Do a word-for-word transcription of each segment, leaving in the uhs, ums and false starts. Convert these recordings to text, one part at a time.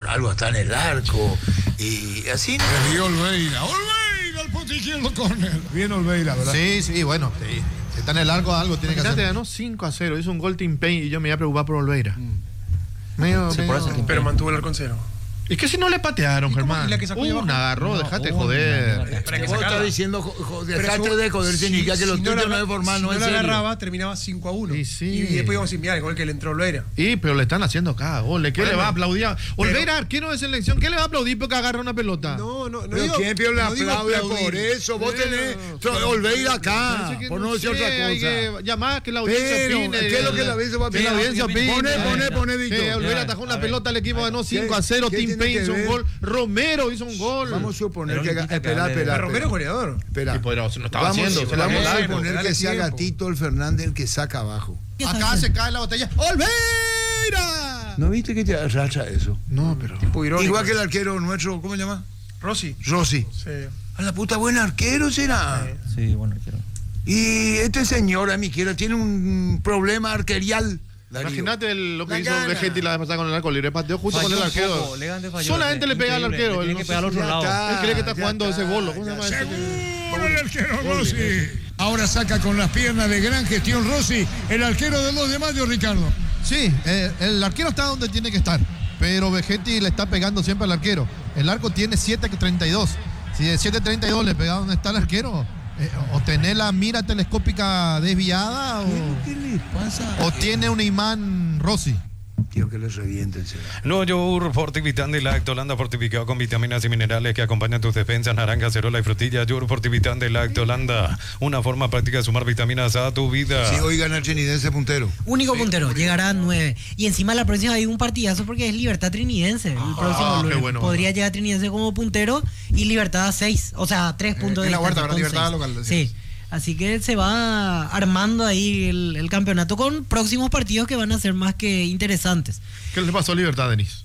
algo está en el arco. Y así, ¿no? Perdió Olveira. Olveira, el poste izquierdo córner. Bien Olveira, ¿verdad? Sí, sí, bueno. Sí. Si está en el arco, algo tiene que hacer. ganó cinco a cero, hizo un gol Tim Payne y yo me iba a preocupar por Olveira. Mm. Medio, Sí, medio... por eso, pero mantuvo el arco en cero. Es que si no le patearon, ¿Y cómo? Germán. ¿Y la que sacó ahí abajo? Una agarró, No, dejate una, joder. una. Para que Vos sacarla. estás diciendo, jo- jo- Pero dejate si- de joder, si- significa que lo si tuyo la no es agarra- formal, si no es la serio. agarraba, terminaba cinco a uno. Y sí. Y después íbamos a decir, mira, el gol que le entró Olveira. Y pero le están haciendo cada gol. ¿Qué Bueno, le va a aplaudir? Olveira, pero- arquero de selección, ¿qué le va a aplaudir porque agarra una pelota? No, no, no. Pero digo- ¿quién le no digo aplaude aplaudir. por eso? Vos tenés Pero- Olveira acá, Parece que por no decir sé, otra hay cosa. que llamar que la audiencia Pero, opine. ¿qué es lo que la audiencia va a Que la opinar? audiencia opine. Poné, poné, poné, Víctor. Que Olveira Ya, atajó a una ver. pelota, el equipo ganó cinco a cero, ¿Qué Tim tiene Payne que hizo un ver? gol, Romero hizo un gol. Vamos a suponer Pero que... no quita que Espera, hable de- espera, Pero Romero es espera. goleador. Espera. Sí, pero se lo estaba Vamos, haciendo, se lo vamos damos a largo. suponer dale que sea tiempo. Gatito el Fernández el que saca abajo. Acá se cae la botella. ¡Olveira! ¿No viste que te racha eso? No, pero... Tipo irónico. Igual que el arquero nuestro, ¿cómo se llama? Rossi. Rossi. Sí. A la puta buen arquero será. Sí, bueno, quiero. Y este señor, a mi quiero, tiene un problema arquerial. Darío. Imagínate el- lo que La hizo gana. Vegetti la vez pasada con el arco libre. Pateó justo Falló con el un arquero. poco, elegante falló, Solamente le pega al increíble, arquero. le tiene él no que sé pegar al si otro ya lado. está. Él cree que está Ya jugando está, ese bolo. ¿Cómo se ya llama ese? Seguro el arquero Rossi. Ahora saca con las piernas de gran gestión Rossi, el arquero del dos de mayo, Ricardo. Sí, eh, el arquero está donde tiene que estar, pero Vegetti le está pegando siempre al arquero. El arco tiene siete treinta y dos. Si de siete treinta y dos le pega donde está el arquero, eh, o tener la mira telescópica desviada o, ¿Qué le pasa? o tiene un imán Rossi. Quiero que le revienten. será. Nuevo yogur Fortivitán de Lacto Holanda fortificado con vitaminas y minerales que acompañan tus defensas, naranja, acerola y frutilla. Yogur Fortivitán de Lacto Holanda, una forma práctica de sumar vitaminas a tu vida. Sí, hoy gana el Trinidense puntero. Único puntero, llegará a nueve. Y encima la próxima hay un partidazo porque es Libertad Trinidense. El próximo qué lunes. bueno. Podría llegar Trinidense como puntero y Libertad a seis. O sea, tres puntos en de la huerta, distancia, ¿verdad? con Libertad seis. local, Sí. decías. Así que se va armando ahí el, el campeonato con próximos partidos que van a ser más que interesantes. ¿Qué le pasó a Libertad, Denis?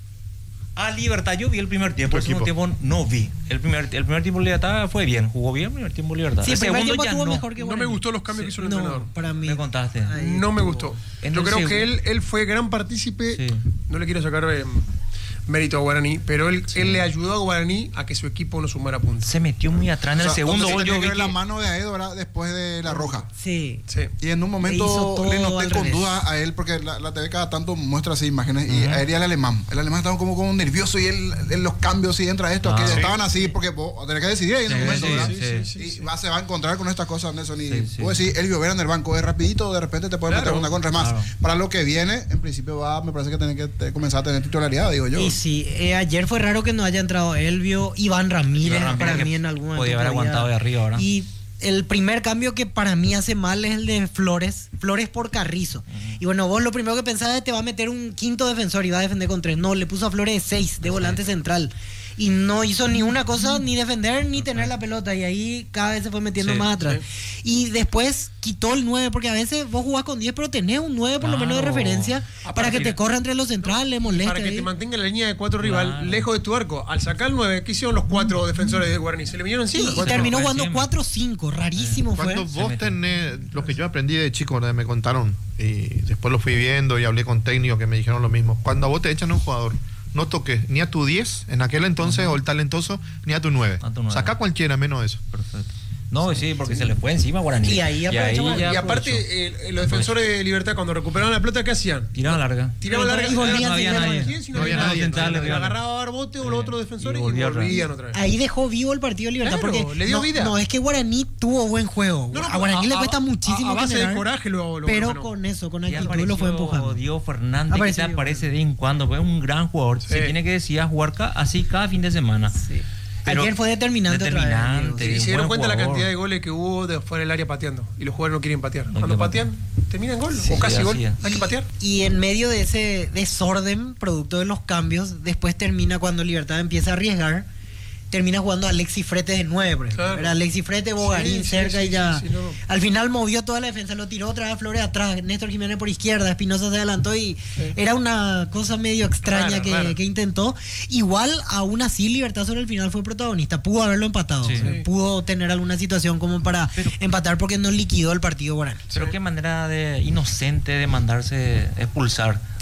A Libertad yo vi el primer tiempo, Tu el segundo equipo. tiempo no vi. El primer, el primer tiempo Libertad fue bien, jugó bien el primer tiempo Libertad. Sí, el el primer segundo tiempo ya estuvo no. mejor que No me Guaraní. gustó los cambios que hizo el No, entrenador. para mí. Me contaste. Ahí No me estuvo- gustó. En Yo el creo seg- que él, él fue gran partícipe. Sí. No le quiero sacar eh, mérito a Guaraní, pero él, él le ayudó a Guaraní a que su equipo no sumara puntos. Se metió muy atrás en el O sea, segundo donde gol. se Yo tenía que vi ver la que- mano de Aedo era después de la roja. Sí. Sí. Y en un hizo momento todo le noté al con revés. duda a él, porque la, la T V cada tanto muestra así imágenes, y a él y al alemán. El alemán estaba como, como nervioso y él en los cambios, y entra esto, Ah. que Sí. estaban así, porque vos tenés que decidir ahí en Sí, un momento, sí, ¿verdad? sí, sí, y sí. va, se va a encontrar con estas cosas, Nelson. Y Sí, sí. vos decís, Elvio Vera en el banco es rapidito, de repente te puede Claro. meter una contra más. Claro. Para lo que viene, en principio va, me parece que tiene que te- comenzar a tener titularidad, digo yo. Y sí, eh, ayer fue raro que no haya entrado Elvio, Iván Ramírez, Iván Ramírez, para que mí en algún momento podía haber aguantado de arriba ahora. Y el primer cambio que para mí hace mal es el de Flores, Flores por Carrizo. Y bueno, vos lo primero que pensabas es te va a meter un quinto defensor y va a defender con tres. No, le puso a Flores de seis, de volante central. Y no hizo ni una cosa, ni defender, ni tener la pelota. Y ahí cada vez se fue metiendo Sí, más atrás. Y después quitó el nueve, porque a veces vos jugás con diez, pero tenés un nueve por lo menos de Claro. referencia Ah, para que para- te corra entre los centrales, moleste. Para que ahí. te mantenga la línea de cuatro rival Claro. lejos de tu arco. Al sacar el nueve, ¿qué hicieron los cuatro defensores de Guaraní? Se le vinieron Y, encima. y Cuatro, terminó cuatro, jugando siempre. cuatro cinco, rarísimo fue. Cuando Se vos mete. tenés, lo que yo aprendí de chico, ¿verdad? Me contaron, y después lo fui viendo y hablé con técnicos que me dijeron lo mismo. Cuando a vos te echan a un jugador, no toques ni a tu diez en aquel entonces, o el talentoso, ni a tu nueve. A tu nueve. Saca cualquiera menos eso. Perfecto. No, sí, porque se le fue encima a Guaraní. Y ahí aprovechó. ya Y aprovechó. aparte, eh, los defensores de Libertad, cuando recuperaban la pelota, ¿qué hacían? Tiraban larga. Tiraban larga Y volvían no sin había ganar. nadie. ¿Quién? Si No había nada, nadie, centrales, entonces, le agarraba a Barbote o los otros defensores y y volvía volvían otra otra vez. Ahí dejó vivo el partido de Libertad, Claro, porque le dio no, vida. no, es que Guaraní tuvo buen juego. No, no, a Guaraní a- le a- cuesta a- muchísimo a base de generar, coraje lo- lo pero ganó. con eso, con Y actitud lo fue empujando. Diego Fernández, que Apareció te Diego aparece de vez en cuando, pues es un gran jugador. Sí. Se tiene que decir a jugar ca- así cada fin de semana. Sí. Pero Ayer fue determinante, determinante. otra vez. Y se dieron buen cuenta la jugador. cantidad de goles que hubo de fuera del área pateando. Y los jugadores no quieren patear. No Cuando quieren patean, terminan gol. Sí, o casi así gol. es. Hay que patear. Y en medio de ese desorden, producto de los cambios, después termina cuando Libertad empieza a arriesgar, termina jugando a Alexis Frete de nueve, por ejemplo. Claro. Era Alexis Frete, Bogarín Sí, sí, cerca sí, y ya. sí, sí, no. Al final movió toda la defensa, lo tiró otra vez Flores atrás, Néstor Jiménez por izquierda, Espinosa se adelantó y era una cosa medio extraña Raro, que, raro. que intentó. Igual, aún así, Libertad sobre el final fue protagonista. Pudo haberlo empatado. Sí. O sea, Sí. pudo tener alguna situación como para Pero- empatar porque no liquidó el partido Guaraní. Pero qué manera de inocente de mandarse expulsar.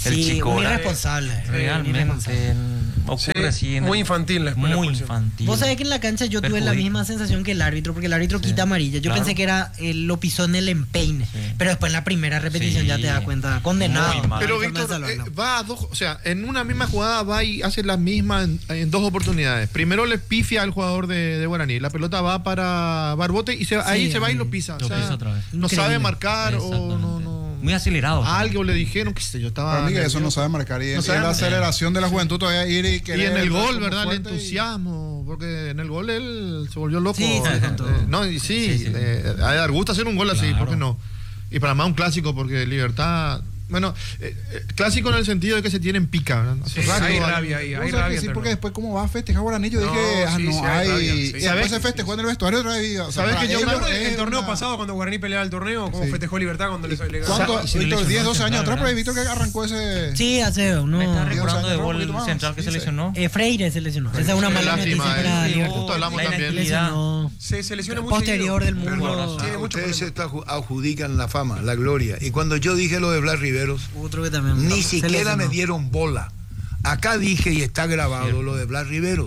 El Sí, chico muy era- irresponsable. Realmente en- ocurre Sí, así en muy el- infantil la expulsión. Muy infantil. Vos sabés que en la cancha yo tuve la Perjudica. misma sensación que el árbitro, porque el árbitro quita amarilla. Yo claro. pensé que era eh, lo pisó en el empeine, Sí. pero después en la primera repetición Sí. ya te das cuenta, condenado. Muy mal. Pero No hay forma de Víctor, salvarlo. eh, va a dos, o sea, en una misma jugada va y hace las mismas en, en dos oportunidades. Primero le pifia al jugador de, de Guaraní, la pelota va para Barbote y se, ahí se va y lo pisa. Lo o sea, pisa otra vez. no Increíble. sabe marcar o Exactamente. no, no. Muy acelerado. Algo le dijeron, qué sé yo, estaba. Para mí que eso no nervioso. sabe marcar. Y, No y sabe la marcar. aceleración de la juventud todavía ir y Y querer en el dar gol, como ¿verdad? El fuerte y- entusiasmo, porque en el gol él se volvió loco. Sí, se contó. Eh, no, y sí, Sí, sí. eh, a dar gusto hacer un gol así, Claro. ¿por qué no? Y para más un clásico, porque Libertad. Bueno, eh, eh, clásico en el sentido de que se tienen pica, ¿verdad? Hace Sí, rato hay hay- rabia ahí, Vos hay sabés que rabia. sí, entre porque los- después cómo va a festejar Guaraní, yo No, dije, ah, sí, no, sí, hay hay... rabia, sí. Y ¿Sabés después se que- festejó en el vestuario otra vez. O sea, ¿Sabés para que yo él me- es El, el torneo una- pasado, cuando Guaraní peleaba el torneo, cómo Sí. festejó Libertad cuando le, le ganó. ¿Cuánto? Y se Víctor, lesionó diez, doce Central, años atrás, ¿verdad? pero Víctor que arrancó ese... Sí, hace uno. Me está Dios, recordando de años, un gol poquito más, central que se quince. lesionó. Eh, Freire se lesionó. Esa es una Qué mala lástima, noticia eh. para Sí, Libertad. justo hablamos La también. Lesionó Se, se lesiona mucho. posterior del Perdón, mundo. Tiene mucho ustedes se problema. adju- adjudican la fama, la gloria. Y cuando yo dije lo de Blas Riveros, Otro que también. ni se siquiera lesionó. me dieron bola. Acá dije y está grabado Cierto. lo de Blas Riveros.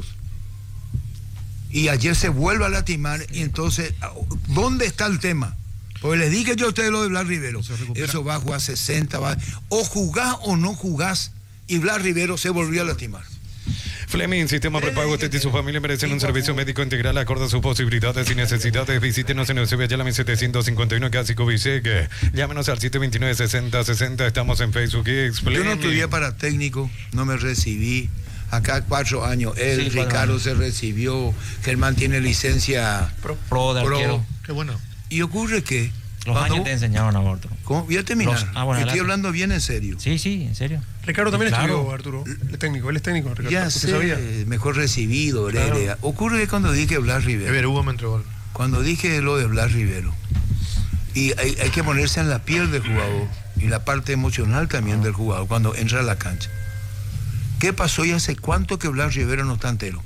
Y ayer se vuelve a lastimar y entonces, ¿dónde está el tema? Porque les dije yo a ustedes lo de Blas Riveros. Eso va a jugar sesenta, va, o jugás o no jugás. Y Blas Riveros se volvió a lastimar. Fleming, Sistema Prepago, usted y su familia merecen un servicio médico integral acorde a sus posibilidades y necesidades. Visítenos en Eusebio Ayala, mil setecientos cincuenta y uno, Clásico Viseque. Llámenos al siete dos nueve, sesenta sesenta. Estamos en Facebook y Yo no estudié para técnico, no me recibí. Acá cuatro años, él, Sí, cuatro Ricardo años. se recibió, Germán tiene licencia Pro de pro. arquero. Qué bueno. Y ocurre que... Los cuando años vos- te enseñaron a Bordo. ¿Cómo? Voy a terminar. Los- ah, bueno, Estoy adelante. hablando bien en serio. Sí, sí, en serio. Ricardo también Claro. estudió, Arturo. Es técnico, él es técnico, Ricardo. Ya ¿Usted sé, sabía? mejor recibido, Heredia. Ocurre que cuando dije Blas Rivero, Ever Hugo me entregó. cuando dije lo de Blas Rivero, y hay, hay que ponerse en la piel del jugador y la parte emocional también del jugador cuando entra a la cancha. ¿Qué pasó y hace cuánto que Blas Rivero no está entero?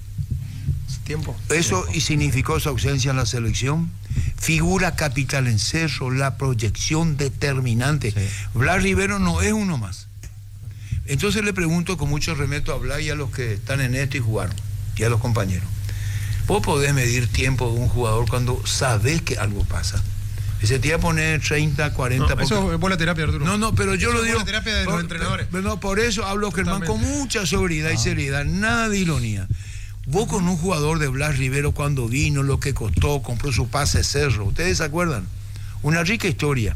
Tiempo. Eso y significó su ausencia en la selección. Figura capital en Cerro, la proyección determinante. Blas Rivero no es uno más. Entonces le pregunto con mucho remeto a Blas y a los que están en esto y jugaron, y a los compañeros. ¿Vos podés medir tiempo de un jugador cuando sabés que algo pasa? Y se te iba a poner treinta, cuarenta... No, porque- eso es buena terapia, Arturo. no, no, pero yo Eso lo es digo. buena terapia de los por, entrenadores. pero no, por eso hablo, Germán, con Totalmente. mucha sobriedad y seriedad, nada de ironía. Vos con un jugador de Blas Rivero cuando vino, lo que costó, compró su pase Cerro, ¿ustedes se acuerdan? Una rica historia.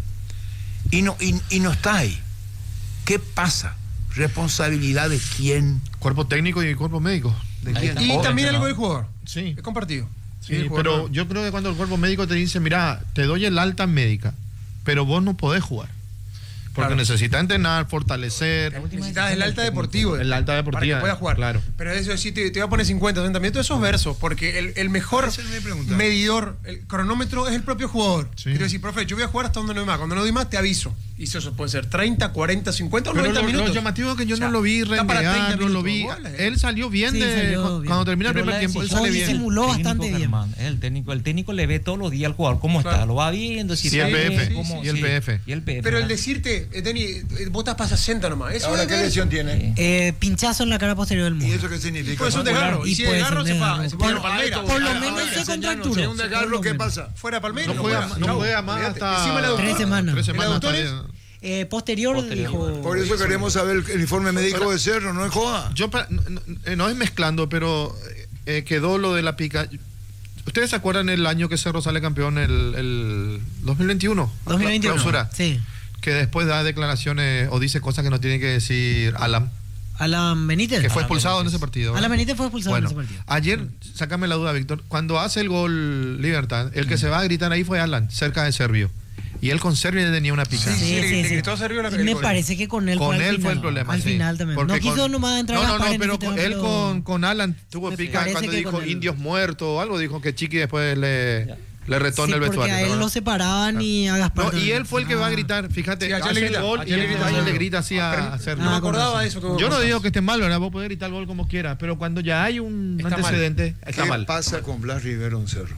Y no, y, y no está ahí. ¿Qué pasa? ¿Responsabilidad de quién? Cuerpo técnico y cuerpo médico. ¿De Ahí quién? está. Y Joven, también ¿no? algo del jugador. Sí. Es compartido. Sí, el jugador pero no. yo creo que cuando el cuerpo médico te dice, mira, te doy el alta médica, pero vos no podés jugar. Porque Claro. necesitas entrenar, fortalecer. Necesitas el alta deportivo. El alta deportiva, Para que puedas jugar. claro. Pero eso sí, te, te va a poner cincuenta, treinta minutos, esos versos, porque el, el mejor Esa es mi pregunta. medidor, el cronómetro es el propio jugador. Sí. Quiero decir, profe, yo voy a jugar hasta donde no doy más. Cuando no doy más, te aviso. Y eso, eso puede ser treinta, cuarenta, cincuenta o Pero noventa lo, minutos. lo llamativo es que yo O sea, no lo vi está para rendear, treinta no lo vi. minutos. Bola, eh. Él salió bien Sí, de salió cu- bien. cuando termina el Pero primer la tiempo, él decisión sale Hoy bien. simuló técnico, bastante bien. Germán, es el técnico. El técnico le ve todos los días al jugador cómo Claro. está, lo va viendo. Si Sí, está el P F, bien, cómo- y el sí, P F. Y el P F. Pero el ¿verdad? decirte, eh, Dani, eh, vos estás para sesenta nomás. Eso Ahora, es ¿qué ver- lesión tiene? Eh, pinchazo en la cara posterior del ¿Y muslo. eso qué significa? Puede ser un desgarro. Y Y si es puede desgarro, ser se un va. desgarro. Se puede Por- Palmeiras. por lo Ahora, menos ahora, se ya no, contracturó. Si es un desgarro, ¿qué pasa? Fuera Palmeiras. No juega, no Chau. juega más Olvídate. hasta Encima el aductor. Tres semanas. Tres ¿El semanas. aductor está es? bien. Eh, posterior, Posterior. dijo. Por eso queremos saber el informe médico de Cerro, no es joda. Yo pa- no, no- eh, no es mezclando, pero eh, quedó lo de la pica. ¿Ustedes se acuerdan el año que Cerro sale campeón, el, el dos mil veintiuno? dos mil veintiuno. Clausura. Sí. Que después da declaraciones o dice cosas que no tiene que decir Alan, Alan Benítez. que fue Alan expulsado en Benítez. ese partido. ¿verdad? Alan Benítez fue expulsado Bueno, en ese partido. ayer, sácame la duda, Víctor, cuando hace el gol Libertad, el que se va a gritar ahí fue Alan, cerca de Servio. Y él con Servio tenía una pica. Sí, Sí, le- sí, le sí. gritó a Sergio la- Y el me gol. parece que con él Con fue al él fue final. el problema. Al sí. final también. Porque No quiso con- nomás entrar No, a no, Gaspar no, en pero ese con, tema, él pero con, con Alan tuvo me pica parece cuando que dijo con él- indios muertos o algo, dijo que Chiqui después le, Ya. le retorna Sí, el porque vestuario. a él ¿verdad? lo separaban y a Gaspar. No, y también. él fue el que va a Ah. gritar, fíjate, Sí, ayer hace le el grita, gol y ayer le él grita, ayer ayer. le grita así a, Pero a Sergio. No me Ah, acordaba con de eso. que vos Yo no contás. digo que esté mal, ¿verdad? Vos podés gritar el gol como quieras, pero cuando ya hay un Está mal. antecedente, está ¿Qué mal. pasa con Blas Rivero en Cerro?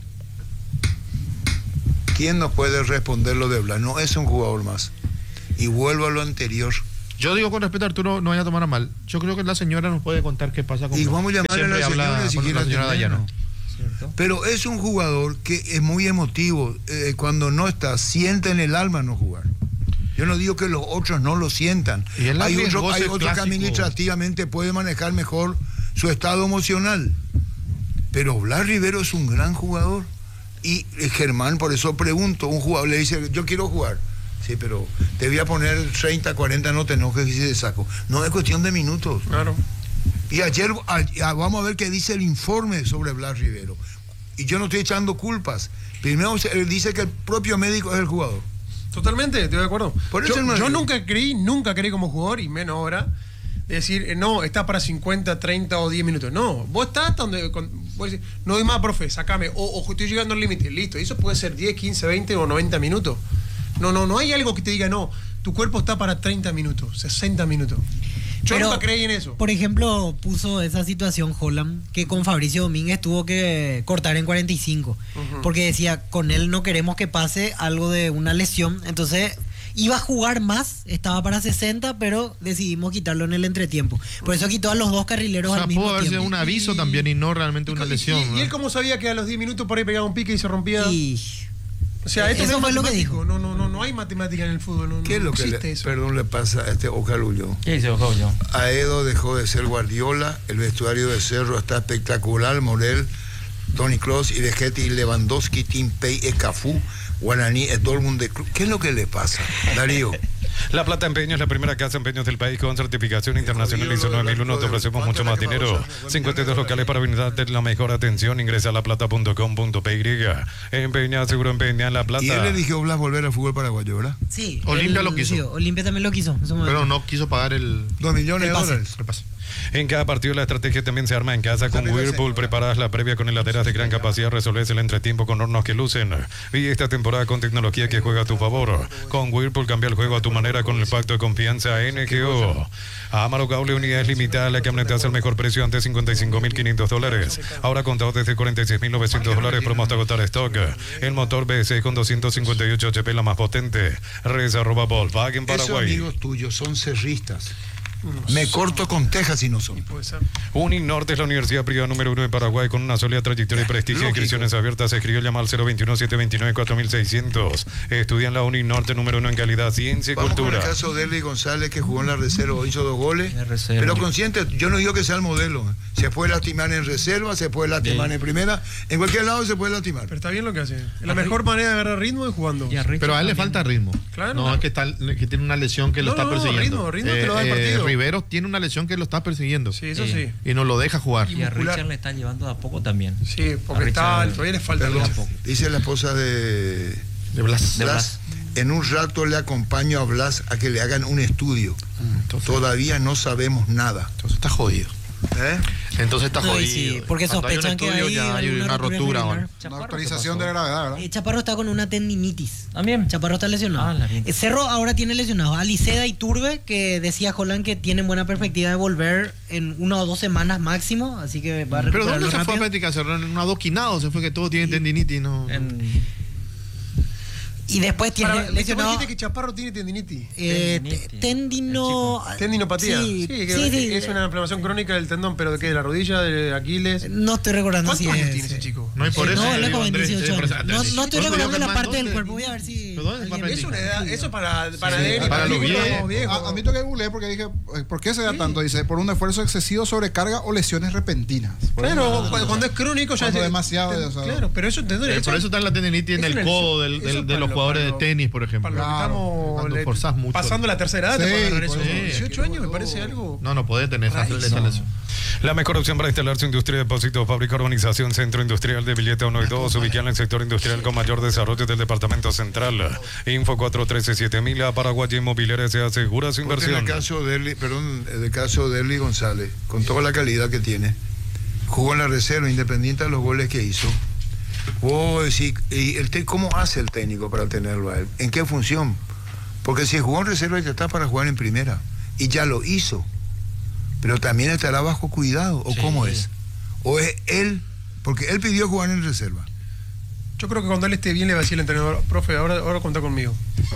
¿Quién nos puede responder lo de Blas? No es un jugador más. Y vuelvo a lo anterior. Yo digo con respeto a Arturo, no vaya a tomar a mal. Yo creo que la señora nos puede contar qué pasa con Y vamos a que llamarle a la siempre señora habla si con quiere la señora atendernos. Dayana. ¿Cierto? Pero es un jugador que es muy emotivo. Eh, cuando no está, siente en el alma no jugar. Yo no digo que los otros no lo sientan. Y él Hay arriesgó otro, hay ese otro que clásico. administrativamente puede manejar mejor su estado emocional. Pero Blas Rivero es un gran jugador. Y eh, Germán, por eso pregunto, un jugador le dice, yo quiero jugar. Sí, pero te voy a poner treinta, cuarenta, no te enojes si te saco. No es cuestión de minutos. Claro. Y ayer, a- vamos a ver qué dice el informe sobre Blas Rivero. Y yo no estoy echando culpas. Primero se- él dice que el propio médico es el jugador. Totalmente, estoy de acuerdo. Por eso yo, no- yo nunca creí, nunca creí como jugador, y menos ahora, de decir, eh, no, está para cincuenta, treinta o diez minutos. No, vos estás hasta donde. Con, vos decís, no doy más, profe, sacame. O, o estoy llegando al límite, listo. Y eso puede ser diez, quince, veinte o noventa minutos. No, no, no hay algo que te diga, no, tu cuerpo está para treinta minutos, sesenta minutos. Yo Pero, nunca creí en eso. Por ejemplo, puso esa situación Holland que con Fabricio Domínguez tuvo que cortar en cuarenta y cinco. Ujú. Porque decía, con él no queremos que pase algo de una lesión. Entonces iba a jugar más, estaba para sesenta, pero decidimos quitarlo en el entretiempo. Por eso quitó a los dos carrileros O sea, al mismo pudo haber tiempo. sido un aviso Y- también y no realmente una Y- lesión. Y, y ¿no? él cómo sabía que a los diez minutos por ahí pegaba un pique y se rompía. Y O sea, esto Eso no es fue lo que matemático. dijo. No, no, no, no hay matemática en el fútbol. No, ¿Qué es no lo que existe le, eso. perdón, le pasa a este Ocalullo? ¿Qué dice Ocaullo? Aedo dejó de ser Guardiola, el vestuario de Cerro está espectacular, Morel, Toni Kroos, Iregeti, Lewandowski, Tim Pei, Cafú, Guaraní, Dortmund de Club. ¿Qué es lo que le pasa, Darío? La Plata Empeño es la primera casa de empeños del país con certificación internacional I S O nueve mil uno. Te ofrecemos mucho más dinero. cincuenta y dos locales para brindarte la mejor atención. Ingresa a laplata punto com punto p y. Empeña, seguro empeña en La Plata. Y él eligió Blas volver al fútbol paraguayo, ¿verdad? sí. Olimpia él- lo quiso. sí, Olimpia también lo quiso. en su momento. Pero no quiso pagar el, Dos millones El de pase. dólares. el pase. En cada partido la estrategia también se arma en casa con Whirlpool. Preparas la previa con heladeras de gran capacidad. Resolves el entretiempo con hornos que lucen. Y esta temporada con tecnología que juega a tu favor. Con Whirlpool cambia el juego a tu manera con el pacto de confianza N G O. Amaro Cable, unidades limitadas. La camioneta hace el mejor precio antes cincuenta y cinco mil quinientos dólares. Ahora contado desde cuarenta y seis mil novecientos dólares. Promo hasta agotar stock. El motor V seis con doscientos cincuenta y ocho H P, la más potente. Res arroba Volkswagen Esos Paraguay. amigos tuyos son cerristas. Me corto con Texas si no son. Puede ser. Uninorte es la universidad privada número uno de Paraguay con una sólida trayectoria y prestigio. Lógico. Inscripciones abiertas. Se escribió llamar al cero veintiuno, setecientos veintinueve, cuatro mil seiscientos. Estudia en la Uninorte número uno en calidad, ciencia y Vamos con cultura. el caso de Eli González, que jugó en la reserva, hizo dos goles. En reserva. Pero consciente, yo no digo que sea el modelo. Se puede lastimar en reserva, se puede lastimar Sí. en primera. En cualquier lado se puede lastimar. Pero está bien lo que hace. La mejor manera de agarrar ritmo es jugando. Y a Richard Pero a él le también. falta ritmo. Claro. No es que, está, que tiene una lesión que lo No, está no, persiguiendo. ritmo, ritmo te lo da el partido. Riveros tiene una lesión que lo está persiguiendo. Sí, eso Sí. sí. Y no lo deja jugar. Y a muscular. Richard le está llevando de a poco también. Sí, A porque está Richard- alto. Todavía le falta Perdón, Richard. poco. dice la esposa de De Blas. De Blas, en un rato le acompaño a Blas a que le hagan un estudio. Entonces, Todavía no sabemos nada. entonces está jodido. ¿Eh? Entonces está No, y jodido. sí, porque Cuando hay un sospechan que estudio hay ya hay alguna una rotura rotura. fibrilar. ahora. Una Chaparro, autorización ¿qué de pasó? gravedad, ¿verdad? Eh, Chaparro está con una tendinitis. También. Chaparro está lesionado. Ah, la bien. Eh, Cerro ahora tiene lesionado a Liceda y Turbe, que decía Holland que tienen buena perspectiva de volver en una o dos semanas máximo, así que va a Pero recuperarlo ¿dónde se fue a rápido. practicar? Cerró en un adoquinado, se fue que todo tiene tendinitis, ¿no? En- Y después tiene Para, lesionado dijiste que Chaparro tiene tendinitis. eh, Tendinitis. te- tendino... Tendinopatía. Sí, Sí, que sí, sí. es una inflamación crónica del tendón, pero ¿de qué? ¿De la rodilla? ¿De Aquiles? No estoy recordando si ¿Cuántos años es... tiene ese chico? No, y por Eh, eso no, le él es digo, joven, Andrés, dieciocho eh, años. pero- No, no estoy ¿Dónde recordando digo, la Germán? parte del ¿Dónde? cuerpo. Voy a ver si... ¿Pero dónde es alguien- papel? Es una edad, eso para, para Sí, él, para los mí, viejos. estamos viejos. A- Admito que googleé porque dije, eh, ¿por qué se da tanto? Dice, por un esfuerzo excesivo, sobrecarga o lesiones repentinas. Por eso- Claro, cu- cuando es crónico ya Cuando es demasiado, te- o sea, Claro, pero eso te Eh, por eso está la tendinitis en es el una codo lesión. del- Eso del- de para los lo- jugadores para de lo- tenis, por ejemplo. Para lo que Claro, estamos cuando le- forzás mucho. pasando la tercera edad, te Sí, puede agarrar eso. por eso. dieciocho años me parece algo. No, no podés tener esa, Rarísimo. esa lesión. La mejor opción para instalar su industria de depósitos, fábrica, urbanización, centro industrial de Villeta uno y dos, ubicada en el sector industrial con mayor desarrollo del departamento central. Info cuatro uno tres siete mil, a Paraguay Inmobiliaria se asegura su Porque en inversión. el caso de Eli, perdón, en el caso de Eli González, con toda la calidad que tiene, jugó en la reserva, independiente de los goles que hizo. Puedo decir, ¿y el te- cómo hace el técnico para tenerlo a él? ¿En qué función? Porque si jugó en reserva ya está para jugar en primera. Y ya lo hizo. Pero también estará bajo cuidado. ¿O Sí. cómo es? ¿O es él? Porque él pidió jugar en reserva. Yo creo que cuando él esté bien le va a decir al entrenador, profe, ahora, ahora contá conmigo.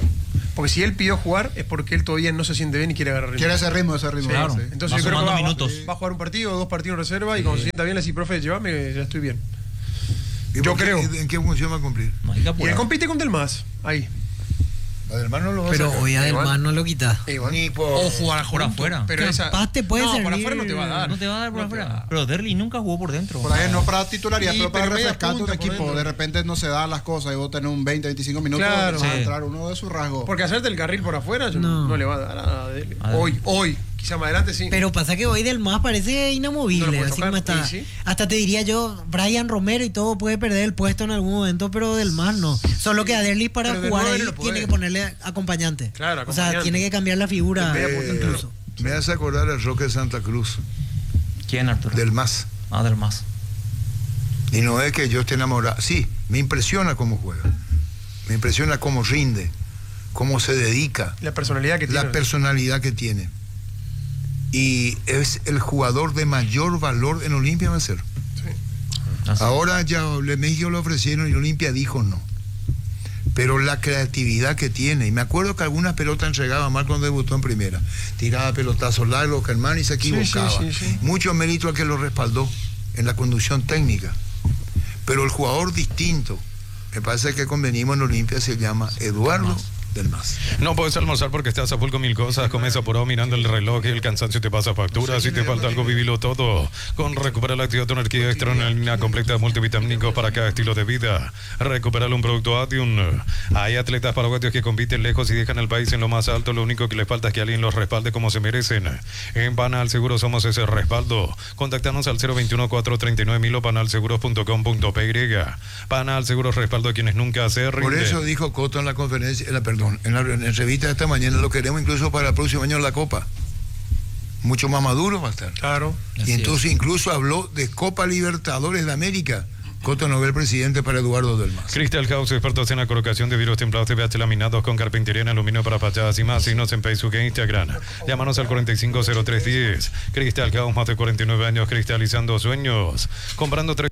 Porque si él pidió jugar es porque él todavía no se siente bien y quiere agarrar ritmo. Quiere ese ritmo, ese ritmo. Sí, Claro. sí. Entonces Va yo creo que va, sumando minutos. va a jugar un partido o dos partidos en reserva y cuando se sienta bien le dice, profe, llévame, ya estoy bien. ¿Y Yo por qué- creo. ¿En qué función va a cumplir? No hay que Y él apurar. compite con Delmas, ahí. Además no lo va a Pero sacar. hoy Igual. además no lo quita. Igual. Ni por- O jugar Por juntos, afuera. Pero esa, Capaz te puede no, por servir. afuera no te va a dar. No te va a dar por No te va a afuera. dar. Pero Derli nunca jugó por dentro. Por ahí no para titularidad, Sí, pero para pero media refrescar un punta por equipo. dentro. De repente no se dan las cosas y vos tenés un veinte, veinticinco minutos Claro. va a Sí. entrar uno de sus rasgos. Porque hacerte el carril por afuera yo no. No. no le va a dar a Dele. A ver. Hoy, hoy. Quizá más adelante sí. Pero pasa que hoy del más parece No inamovible. lo puede así tocar, como está. sí, sí. Hasta te diría yo, Brian Romero y todo puede perder el puesto en algún momento, pero del más no. Solo que a Derlis para Pero de jugar nueve ahí no puede. tiene que ponerle acompañante. Claro, O sea, acompañante. tiene que cambiar la figura De media punta, incluso. Me hace acordar el Roque de Santa Cruz, ¿Quién, Arturo? del MAS. Ah, del más. Y no es que yo esté enamorado. Sí, me impresiona cómo juega. Me impresiona cómo rinde, cómo se dedica, La personalidad que tiene. la personalidad que tiene. Y es el jugador de mayor valor en Olimpia va a ser. Así. Ahora ya le- México lo ofrecieron y Olimpia dijo no. Pero la creatividad que tiene, y me acuerdo que algunas pelotas entregaba mal cuando debutó en primera. Tiraba pelotazos largos, Germán, y se Sí, sí, equivocaba. sí, sí. Mucho mérito al que lo respaldó en la conducción técnica. Pero el jugador distinto, me parece que convenimos en Olimpia, se llama Eduardo del Mas. No puedes almorzar porque estás a full con mil cosas. Comes apurado mirando el reloj y el cansancio te pasa factura. Si te falta algo, vivilo todo. Con Recupera la Actividad, una energía extra, una línea completa de multivitamínicos para cada estilo de vida. Recuperar un producto Adium. Hay atletas paraguayos que compiten lejos y dejan al país en lo más alto. Lo único que les falta es que alguien los respalde como se merecen. En Panal Seguro somos ese respaldo. Contactanos al cero veintiuno, cuatrocientos treinta y nueve mil o panalseguros punto com punto p y. Panal Seguros, respaldo a quienes nunca se rinden. Por eso dijo Coto en la conferencia, en la, perdón, en la, en la entrevista de esta mañana, lo queremos incluso para el próximo año en la Copa. Mucho más maduro va a estar. Claro. Y entonces incluso habló de Copa Libertadores de América. Coto Novel, presidente para Eduardo del Mas. Crystal House, expertos en la colocación de vidrios templados de P H laminados con carpintería en aluminio para fachadas y más. Signos en Facebook e Instagram. Llámanos al cuarenta y cinco cero tres diez. Crystal House, más de cuarenta y nueve años cristalizando sueños. Comprando tres